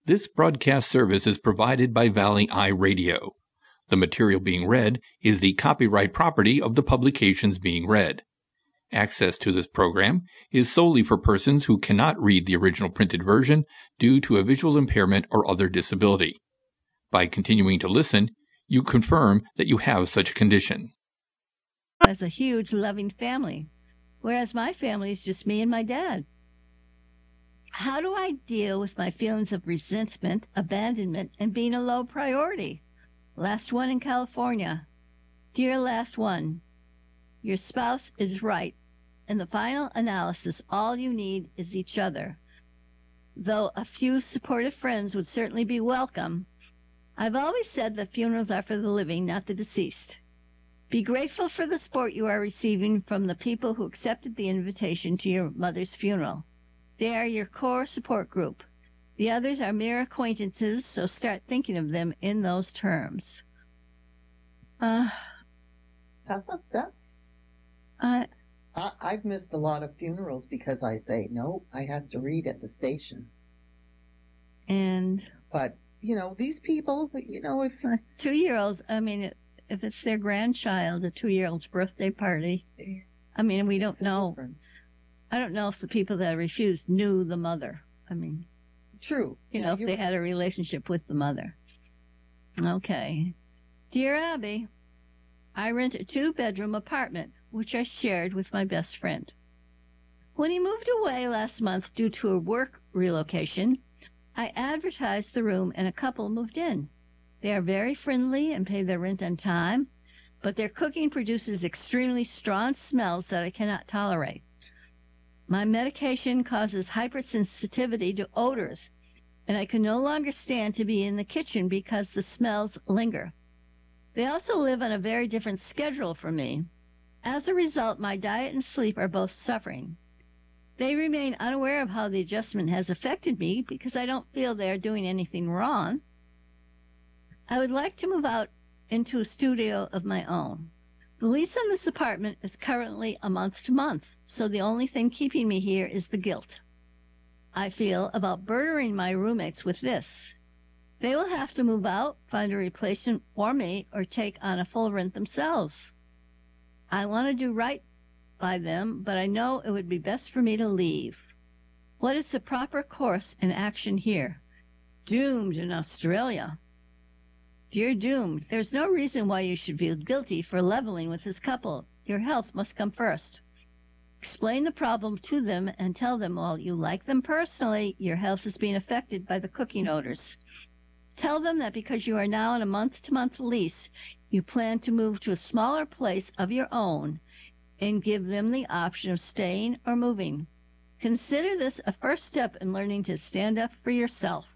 This broadcast service is provided by Valley Eye Radio. The material being read is the copyright property of the publications being read. Access to this program is solely for persons who cannot read the original printed version due to a visual impairment or other disability. By continuing to listen, you confirm that you have such a condition. As a huge, loving family, whereas my family is just me and my dad. How do I deal with my feelings of resentment, abandonment, and being a low priority? Last one in California. Dear last one, your spouse is right. In the final analysis, all you need is each other. Though a few supportive friends would certainly be welcome, I've always said that funerals are for the living, not the deceased. Be grateful for the support you are receiving from the people who accepted the invitation to your mother's funeral. They are your core support group. The others are mere acquaintances, so start thinking of them in those terms. I've missed a lot of funerals because I say, no, I had to read at the station. But, these people, if... 2-year-olds, if it's their grandchild, a 2-year-old's birthday party, we don't know. I don't know if the people that refused knew the mother. True. If they had a relationship with the mother. Okay. Dear Abby, I rent a 2-bedroom apartment, which I shared with my best friend. When he moved away last month due to a work relocation, I advertised the room and a couple moved in. They are very friendly and pay their rent on time, but their cooking produces extremely strong smells that I cannot tolerate. My medication causes hypersensitivity to odors, and I can no longer stand to be in the kitchen because the smells linger. They also live on a very different schedule from me. As a result, my diet and sleep are both suffering. They remain unaware of how the adjustment has affected me because I don't feel they are doing anything wrong. I would like to move out into a studio of my own. The lease on this apartment is currently a month to month, so the only thing keeping me here is the guilt I feel about burdening my roommates with this. They will have to move out, find a replacement for me, or take on a full rent themselves. I want to do right by them, but I know it would be best for me to leave. What is the proper course and action here? Doomed in Australia. Dear Doomed, there's no reason why you should feel guilty for leveling with this couple. Your health must come first. Explain the problem to them and tell them while you like them personally, your health is being affected by the cooking odors. Tell them that because you are now on a month-to-month lease, you plan to move to a smaller place of your own and give them the option of staying or moving. Consider this a first step in learning to stand up for yourself.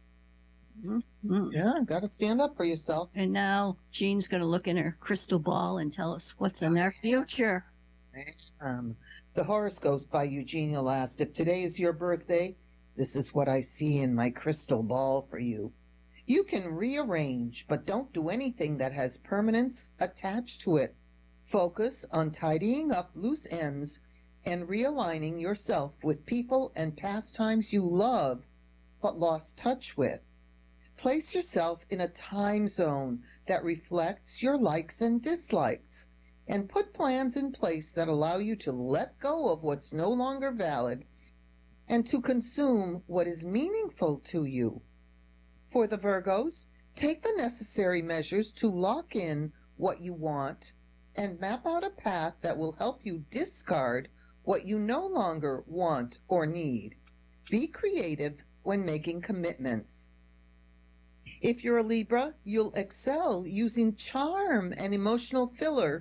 Yeah, got to stand up for yourself. And now Jean's going to look in her crystal ball and tell us what's in their future. The horoscopes by Eugenia Last. If today is your birthday, this is what I see in my crystal ball for you. You can rearrange, but don't do anything that has permanence attached to it. Focus on tidying up loose ends and realigning yourself with people and pastimes you love but lost touch with. Place yourself in a time zone that reflects your likes and dislikes, and put plans in place that allow you to let go of what's no longer valid and to consume what is meaningful to you. For the Virgos, take the necessary measures to lock in what you want and map out a path that will help you discard what you no longer want or need. Be creative when making commitments. If you're a Libra, you'll excel using charm and emotional filler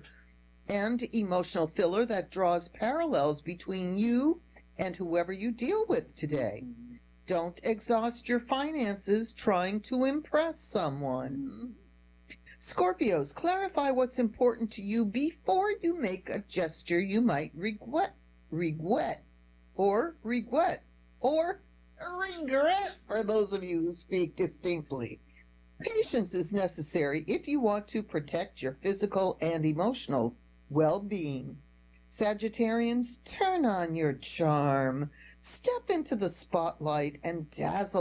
that draws parallels between you and whoever you deal with today. Don't exhaust your finances trying to impress someone. Scorpios, clarify what's important to you before you make a gesture you might regret for those of you who speak distinctly. Patience is necessary if you want to protect your physical and emotional well-being. Sagittarians, turn on your charm. Step into the spotlight and dazzle